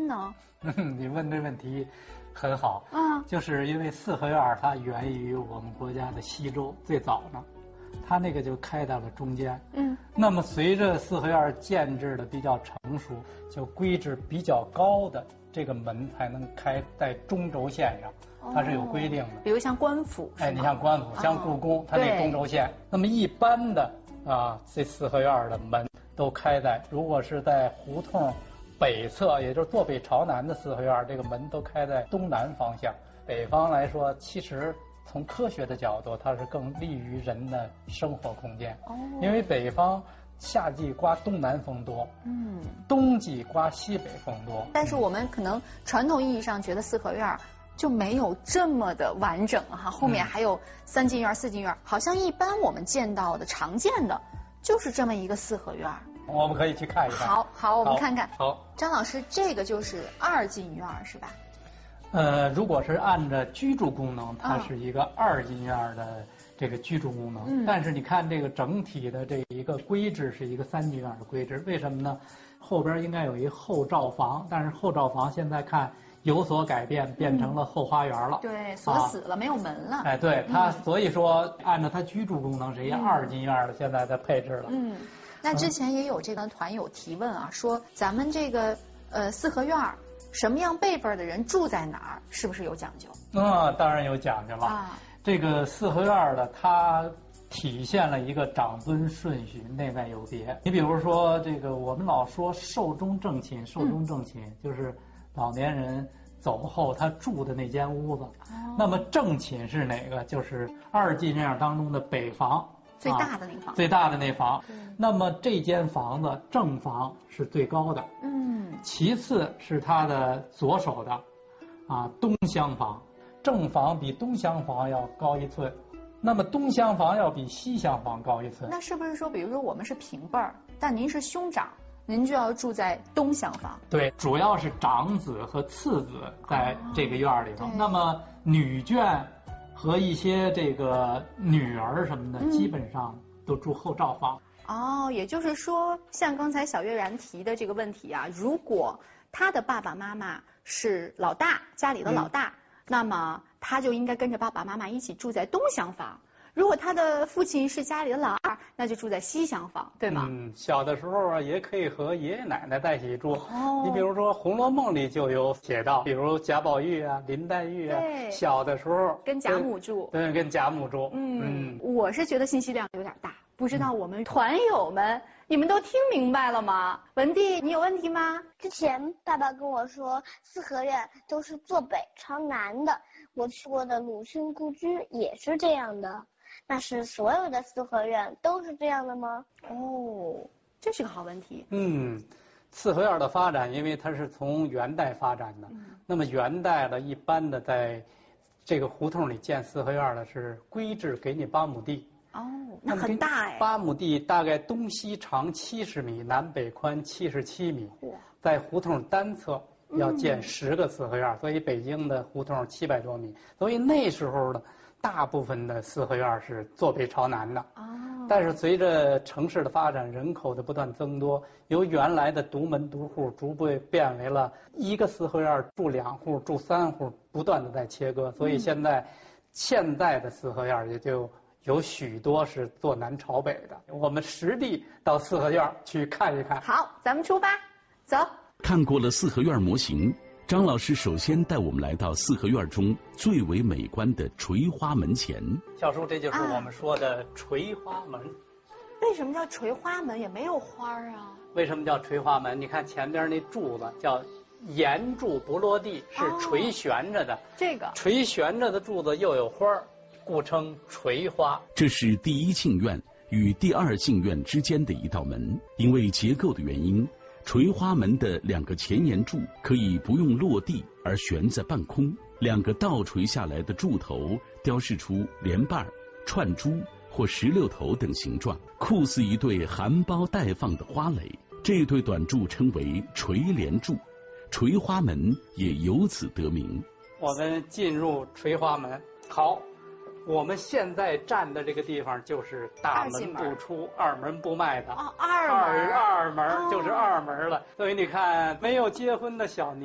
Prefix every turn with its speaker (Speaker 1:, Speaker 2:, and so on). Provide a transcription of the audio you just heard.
Speaker 1: 因呢？
Speaker 2: 你问这问题很好啊，就是因为四合院它源于我们国家的西周，最早呢，它那个就开到了中间。那么随着四合院建制的比较成熟，就规制比较高的这个门才能开在中轴线上。它是有规定的，
Speaker 1: 比如像官府，
Speaker 2: 你像官府，像故宫，它那中轴线。那么一般的这四合院的门都开在，如果是在胡同北侧，也就是坐北朝南的四合院，这个门都开在东南方向。北方来说，其实从科学的角度，它是更利于人的生活空间。因为北方夏季刮东南风多，冬季刮西北风多。
Speaker 1: 但是我们可能传统意义上觉得四合院就没有这么的完整哈，后面还有3进院、4进院，好像一般我们见到的常见的就是这么一个四合院。
Speaker 2: 我们可以去看一看。
Speaker 1: 好，我们看看。
Speaker 2: 好，
Speaker 1: 张老师，这个就是2进院是吧？
Speaker 2: 如果是按照居住功能，它是一个2进院的这个居住功能。但是你看这个整体的这一个规制是一个3进院的规制，为什么呢？后边应该有一后照房，但是后照房现在看有所改变，变成了后花园了。
Speaker 1: 对，锁死了，没有门了。
Speaker 2: 对它，所以说按照它居住功能是一个2进院的，现在的配置了。
Speaker 1: 那之前也有这个团友提问啊，说咱们这个四合院什么样辈分的人住在哪儿，是不是有讲究？
Speaker 2: 当然有讲究了。这个四合院的它体现了一个长孙顺序，内外有别。你比如说这个，我们老说寿终正寝，寿终正寝就是老年人走后他住的那间屋子。那么正寝是哪个？就是2进院当中的北房。
Speaker 1: 最大的那房，
Speaker 2: 最大的那房。那么这间房子正房是最高的，其次是它的左手的东厢房，正房比东厢房要高1寸，那么东厢房要比西厢房高1寸。
Speaker 1: 那是不是说，比如说我们是平辈儿，但您是兄长，您就要住在东厢房？
Speaker 2: 对，主要是长子和次子在这个院里头，那么女眷和一些这个女儿什么的，基本上都住后照房。
Speaker 1: 也就是说，像刚才小月然提的这个问题啊，如果他的爸爸妈妈是老大，家里的老大，那么他就应该跟着爸爸妈妈一起住在东厢房。如果他的父亲是家里的老二，那就住在西厢房，对吗？
Speaker 2: 小的时候也可以和爷爷奶奶在一起住。你比如说《红楼梦》里就有写到，比如贾宝玉啊、林黛玉啊，小的时候
Speaker 1: 跟贾母住。
Speaker 2: 对，跟贾母住。
Speaker 1: 我是觉得信息量有点大，不知道我们团友们你们都听明白了吗？文帝，你有问题吗？
Speaker 3: 之前爸爸跟我说，四合院都是坐北朝南的，我去过的鲁迅故居也是这样的。那是所有的四合院都是这样的吗？
Speaker 1: 这是个好问题。
Speaker 2: 四合院的发展，因为它是从元代发展的，那么元代的一般的在这个胡同里建四合院的是规制给你8亩地。
Speaker 1: 那很大哎。
Speaker 2: 8亩地大概东西长70米，南北宽77米，在胡同单侧要建10个四合院，所以北京的胡同700多米，所以那时候的大部分的四合院是坐北朝南的。但是随着城市的发展，人口的不断增多，由原来的独门独户逐步变为了一个四合院住2户、住3户，不断的在切割。所以现在的四合院也就有许多是坐南朝北的。我们实地到四合院去看一看。
Speaker 1: 好，咱们出发，走。
Speaker 4: 看过了四合院模型，张老师首先带我们来到四合院中最为美观的垂花门前。
Speaker 2: 小叔，这就是我们说的垂花门。
Speaker 1: 为什么叫垂花门？也没有花啊。
Speaker 2: 为什么叫垂花门？你看前边那柱子叫沿柱不落地，是垂悬着的。
Speaker 1: 这个
Speaker 2: 垂悬着的柱子又有花，故称垂花。
Speaker 4: 这是第1进院与第2进院之间的一道门，因为结构的原因，垂花门的2个前沿柱可以不用落地而悬在半空，2个倒垂下来的柱头雕饰出莲瓣、串珠或石榴头等形状，酷似一对含苞待放的花蕾。这对短柱称为垂莲柱，垂花门也由此得名。
Speaker 2: 我们进入垂花门。好，我们现在站的这个地方就是大门不出二门不迈的。
Speaker 1: 二门
Speaker 2: 就是2门了。所以你看，没有结婚的小